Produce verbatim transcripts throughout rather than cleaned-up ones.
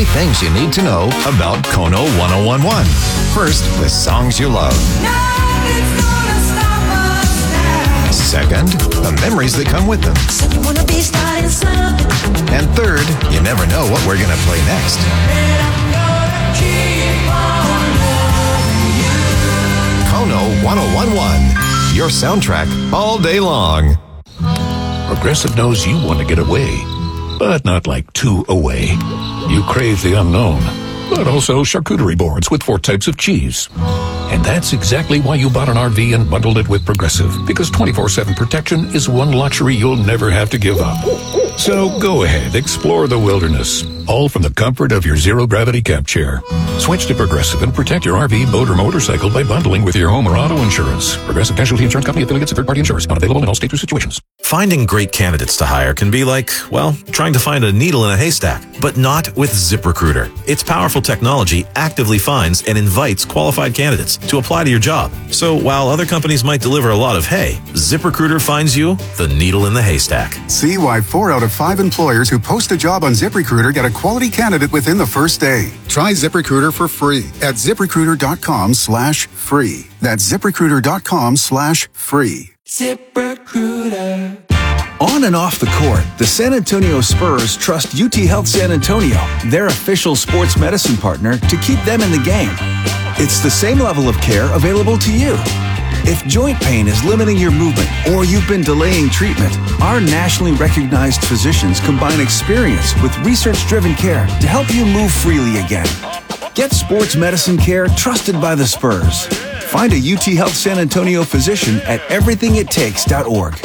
three things you need to know about Kono one oh one one. First, the songs you love. Second, the memories that come with them. And third, you never know what we're going to play next. Kono one oh one one, your soundtrack all day long. Progressive knows you want to get away, but not like too away. You crave the unknown, but also charcuterie boards with four types of cheese. And that's exactly why you bought an R V and bundled it with Progressive, because twenty-four seven protection is one luxury you'll never have to give up. So go ahead, explore the wilderness, all from the comfort of your zero-gravity camp chair. Switch to Progressive and protect your R V, boat, or motorcycle by bundling with your home or auto insurance. Progressive Casualty Insurance Company, affiliates, and third-party insurers. Not available in all states or situations. Finding great candidates to hire can be like, well, trying to find a needle in a haystack, but not with ZipRecruiter. Its powerful technology actively finds and invites qualified candidates to apply to your job. So while other companies might deliver a lot of hay, ZipRecruiter finds you the needle in the haystack. See why four out of five employers who post a job on ZipRecruiter get a quality candidate within the first day. Try ZipRecruiter for free at ZipRecruiter.com slash free. That's ZipRecruiter.com slash free. ZipRecruiter. On and off the court, the San Antonio Spurs trust U T Health San Antonio, their official sports medicine partner, to keep them in the game. It's the same level of care available to you. If joint pain is limiting your movement or you've been delaying treatment, our nationally recognized physicians combine experience with research-driven care to help you move freely again. Get sports medicine care trusted by the Spurs. Find a U T Health San Antonio physician at everything it takes dot org.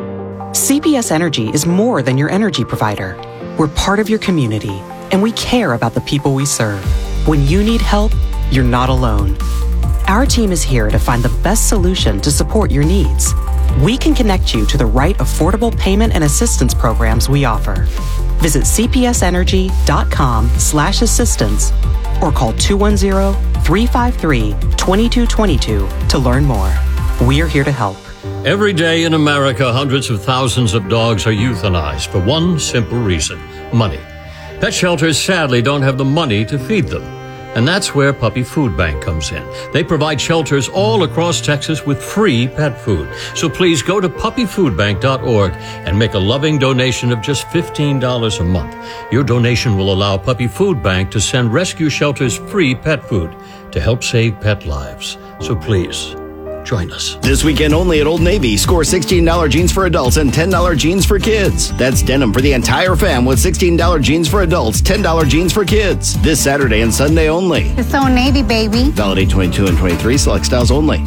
C P S Energy is more than your energy provider. We're part of your community, and we care about the people we serve. When you need help, you're not alone. Our team is here to find the best solution to support your needs. We can connect you to the right affordable payment and assistance programs we offer. Visit cpsenergy.com slash assistance or call two one zero, three five three, two two two two to learn more. We're here to help. Every day in America, hundreds of thousands of dogs are euthanized for one simple reason: money. Pet shelters sadly don't have the money to feed them. And that's where Puppy Food Bank comes in. They provide shelters all across Texas with free pet food. So please go to puppy food bank dot org and make a loving donation of just fifteen dollars a month. Your donation will allow Puppy Food Bank to send rescue shelters free pet food to help save pet lives. So please, join us. This weekend only at Old Navy. Score sixteen dollars jeans for adults and ten dollars jeans for kids. That's denim for the entire fam with sixteen dollars jeans for adults, ten dollars jeans for kids. This Saturday and Sunday only. It's Old Navy, baby. Valid eight twenty-two and twenty-three. Select styles only.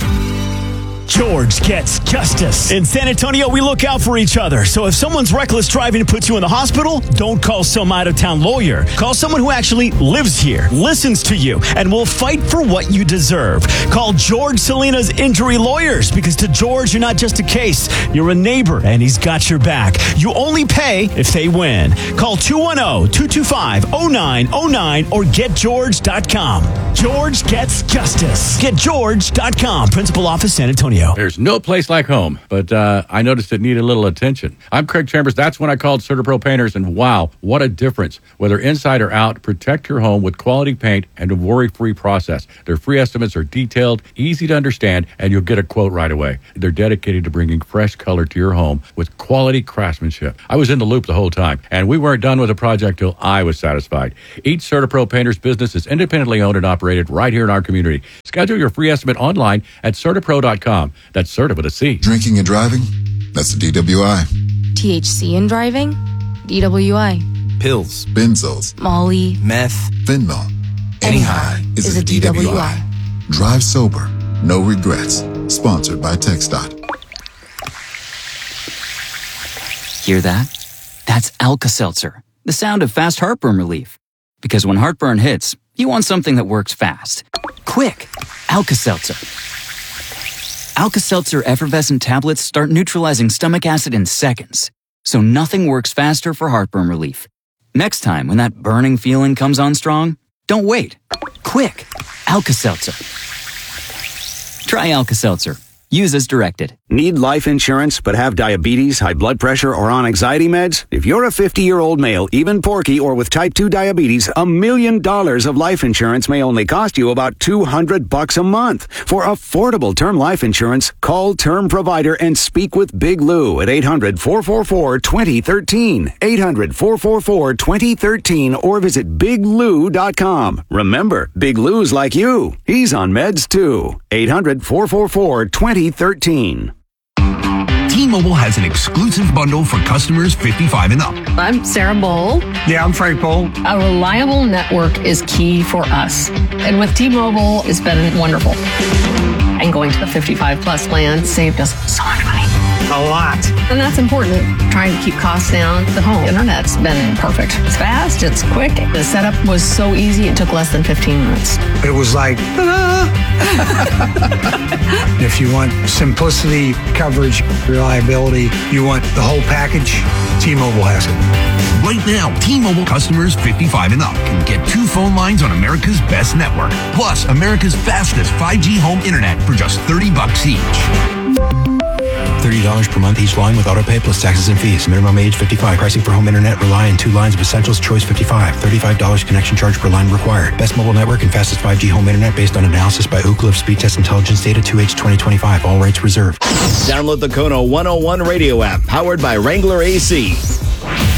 George gets justice. In San Antonio, we look out for each other. So if someone's reckless driving puts you in the hospital, don't call some out-of-town lawyer. Call someone who actually lives here, listens to you, and will fight for what you deserve. Call George Salinas Injury Lawyers, because to George, you're not just a case. You're a neighbor, and he's got your back. You only pay if they win. Call two one zero, two two five, zero nine zero nine or get george dot com. George gets justice. get george dot com. Principal Office, San Antonio. There's no place like home, but uh, I noticed it needed a little attention. I'm Craig Chambers. That's when I called CertaPro Painters, and wow, what a difference. Whether inside or out, protect your home with quality paint and a worry-free process. Their free estimates are detailed, easy to understand, and you'll get a quote right away. They're dedicated to bringing fresh color to your home with quality craftsmanship. I was in the loop the whole time, and we weren't done with the project till I was satisfied. Each CertaPro Painters business is independently owned and operated right here in our community. Schedule your free estimate online at certapro dot com. That's Certa with a C. Drinking and driving? That's a D W I. T H C in driving? D W I. Pills, benzos, Molly, meth, fentanyl. Any high is, is a, a D W I. D W I. Drive sober, no regrets. Sponsored by TxDOT. Hear that? That's Alka-Seltzer, the sound of fast heartburn relief. Because when heartburn hits, you want something that works fast. Quick! Alka-Seltzer. Alka-Seltzer effervescent tablets start neutralizing stomach acid in seconds, so nothing works faster for heartburn relief. Next time when that burning feeling comes on strong, don't wait. Quick! Alka-Seltzer. Try Alka-Seltzer. Use as directed. Need life insurance but have diabetes, high blood pressure, or on anxiety meds? If you're a fifty-year-old male, even porky, or with type two diabetes, a million dollars of life insurance may only cost you about two hundred bucks a month. For affordable term life insurance, call Term Provider and speak with Big Lou at eight hundred, four four four, two zero one three. eight hundred, four four four, two zero one three or visit big lou dot com. Remember, Big Lou's like you. He's on meds too. eight hundred, four four four, two zero one three. T-Mobile has an exclusive bundle for customers fifty-five and up. I'm Sarah Bowl. Yeah, I'm Frank Bowl. A reliable network is key for us. And with T-Mobile, it's been wonderful. And going to the fifty-five plus plan saved us so much money. A lot. And that's important. Trying to keep costs down. The home internet's been perfect. It's fast, it's quick. The setup was so easy, it took less than fifteen minutes. It was like, ta-da! If you want simplicity, coverage, reliability, you want the whole package, T-Mobile has it. Right now, T-Mobile customers fifty-five and up can get two phone lines on America's best network, plus America's fastest five G home internet for just thirty bucks each. thirty dollars per month each line with autopay plus taxes and fees. Minimum age fifty-five. Pricing for home internet rely on two lines of Essentials Choice fifty-five. thirty-five dollars connection charge per line required. Best mobile network and fastest five G home internet based on analysis by Ookla of Speed Test Intelligence Data two H twenty twenty-five. All rights reserved. Download the Kono one oh one radio app powered by Wrangler A C.